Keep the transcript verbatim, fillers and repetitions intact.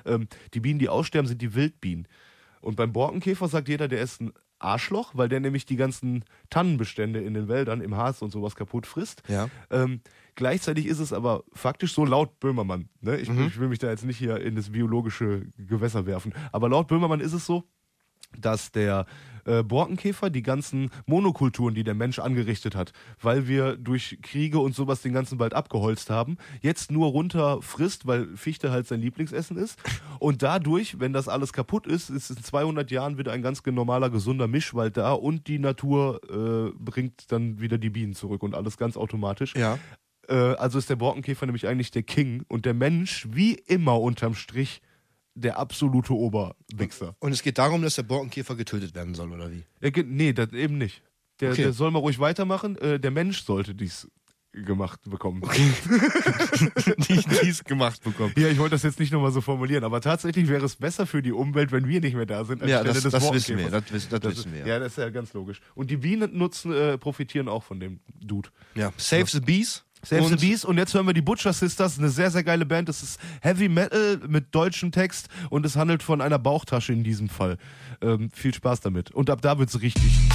ähm, die Bienen, die aussterben, sind die Wildbienen. Und beim Borkenkäfer sagt jeder, der ist ein Arschloch, weil der nämlich die ganzen Tannenbestände in den Wäldern, im Harz und sowas kaputt frisst. Ja. Ähm, gleichzeitig ist es aber faktisch so laut Böhmermann. Ne? Ich, Mhm. ich will mich da jetzt nicht hier in das biologische Gewässer werfen. Aber laut Böhmermann ist es so, dass der äh, Borkenkäfer die ganzen Monokulturen, die der Mensch angerichtet hat, weil wir durch Kriege und sowas den ganzen Wald abgeholzt haben, jetzt nur runter frisst, weil Fichte halt sein Lieblingsessen ist. Und dadurch, wenn das alles kaputt ist, ist in zweihundert Jahren wieder ein ganz normaler, gesunder Mischwald da und die Natur äh, bringt dann wieder die Bienen zurück und alles ganz automatisch. Ja. Äh, also ist der Borkenkäfer nämlich eigentlich der King und der Mensch, wie immer unterm Strich, der absolute Oberwichser. Und es geht darum, dass der Borkenkäfer getötet werden soll, oder wie? Er geht, nee, das eben nicht. Der, Okay. der soll mal ruhig weitermachen. Äh, der Mensch sollte dies gemacht bekommen. Okay. die dies gemacht bekommen. Ja, ich wollte das jetzt nicht nochmal so formulieren, aber tatsächlich wäre es besser für die Umwelt, wenn wir nicht mehr da sind, Ja, anstelle das, des das wissen wir. Borkenkäfers. Das, wiss- das, Das wissen wir. ist, ja, das ist ja ganz logisch. Und die Bienen nutzen, äh, profitieren auch von dem Dude. Ja. Save the Bees. Save Und- the Bees und jetzt hören wir die Butcher Sisters, eine sehr, sehr geile Band. Das ist Heavy Metal mit deutschem Text und es handelt von einer Bauchtasche in diesem Fall. Ähm, viel Spaß damit. Und ab da wird's richtig.